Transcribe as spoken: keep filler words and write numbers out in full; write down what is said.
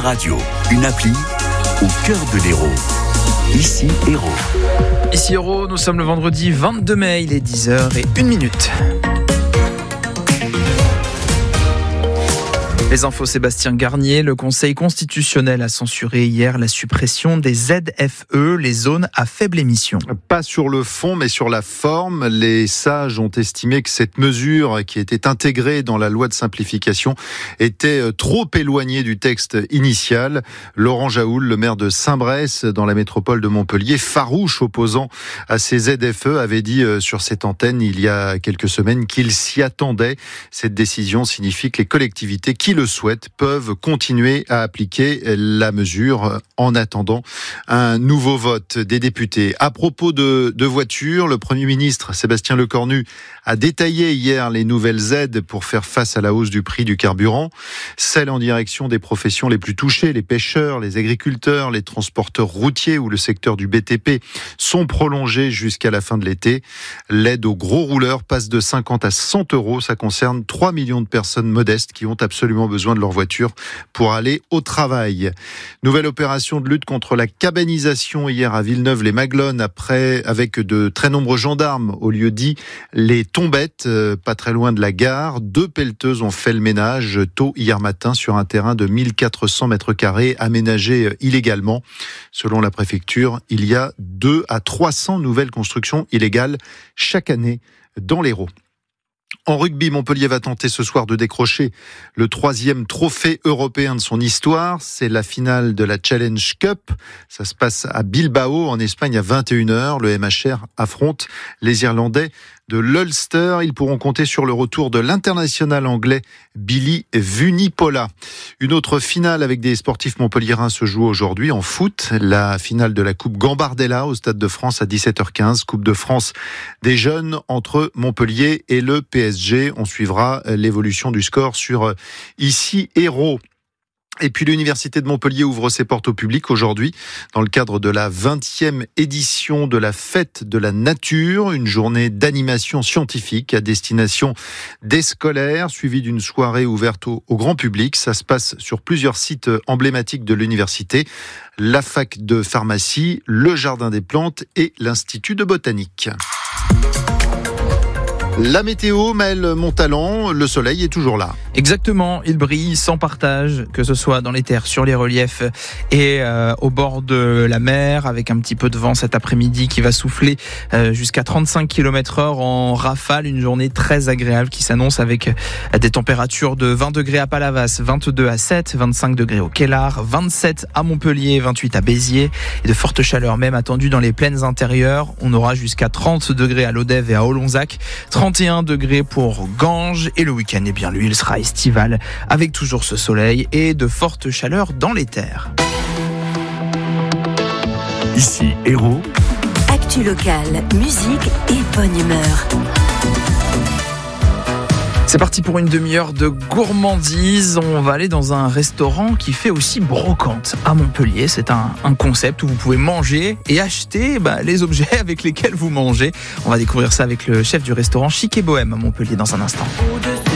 radio, une appli au cœur de l'Hérault. Ici Hérault. Ici Hérault, nous sommes le vendredi vingt-deux mai, il est dix heures et une minute. Les infos, Sébastien Garnier. Le Conseil constitutionnel a censuré hier la suppression des Z F E, les zones à faible émission. Pas sur le fond, mais sur la forme. Les sages ont estimé que cette mesure, qui était intégrée dans la loi de simplification, était trop éloignée du texte initial. Laurent Jaoul, le maire de Saint-Bresse, dans la métropole de Montpellier, farouche opposant à ces Z F E, avait dit sur cette antenne il y a quelques semaines qu'il s'y attendait. Cette décision signifie que les collectivités qui le souhaitent peuvent continuer à appliquer la mesure en attendant un nouveau vote des députés. À propos de, de voitures, le Premier ministre Sébastien Lecornu a détaillé hier les nouvelles aides pour faire face à la hausse du prix du carburant. Celles en direction des professions les plus touchées, les pêcheurs, les agriculteurs, les transporteurs routiers ou le secteur du B T P sont prolongées jusqu'à la fin de l'été. L'aide aux gros rouleurs passe de cinquante à cent euros. Ça concerne trois millions de personnes modestes qui ont absolument besoin de leur voiture pour aller au travail. Nouvelle opération de lutte contre la cabanisation hier à Villeneuve-les-Maglones, après, avec de très nombreux gendarmes au lieu dit les Tombettes, euh, pas très loin de la gare. Deux pelleteuses ont fait le ménage tôt hier matin sur un terrain de mille quatre cents mètres carrés aménagé illégalement. Selon la préfecture, il y a deux à trois cents nouvelles constructions illégales chaque année dans l'Hérault. En rugby, Montpellier va tenter ce soir de décrocher le troisième trophée européen de son histoire. C'est la finale de la Challenge Cup. Ça se passe à Bilbao, en Espagne, à vingt et une heures. Le M H R affronte les Irlandais de l'Ulster. Ils pourront compter sur le retour de l'international anglais Billy Vunipola. Une autre finale avec des sportifs montpelliérains se joue aujourd'hui en foot. La finale de la Coupe Gambardella au Stade de France à dix-sept heures quinze. Coupe de France des jeunes entre Montpellier et le P S G. On suivra l'évolution du score sur Ici Hérault. Et puis l'Université de Montpellier ouvre ses portes au public aujourd'hui dans le cadre de la vingtième édition de la Fête de la Nature, une journée d'animation scientifique à destination des scolaires, suivie d'une soirée ouverte au, au grand public. Ça se passe sur plusieurs sites emblématiques de l'université, la fac de pharmacie, le jardin des plantes et l'Institut de botanique. La météo, Maëlle Montalan, le soleil est toujours là. Exactement, il brille sans partage, que ce soit dans les terres, sur les reliefs et euh, au bord de la mer, avec un petit peu de vent cet après-midi qui va souffler euh, jusqu'à trente-cinq kilomètres heure en rafale. Une journée très agréable qui s'annonce avec des températures de vingt degrés à Palavas, vingt-deux à Sète, vingt-cinq degrés au Kellar, vingt-sept à Montpellier, vingt-huit à Béziers et de fortes chaleurs même attendues dans les plaines intérieures. On aura jusqu'à trente degrés à Lodève et à Olonzac, trente et un degrés pour Ganges, et le week-end, eh bien lui, il sera estival avec toujours ce soleil et de fortes chaleurs dans les terres. Ici Hérault. Actu locale, musique et bonne humeur. C'est parti pour une demi-heure de gourmandise. On va aller dans un restaurant qui fait aussi brocante à Montpellier. C'est un, un concept où vous pouvez manger et acheter bah, les objets avec lesquels vous mangez. On va découvrir ça avec le chef du restaurant Chic et Bohème à Montpellier dans un instant.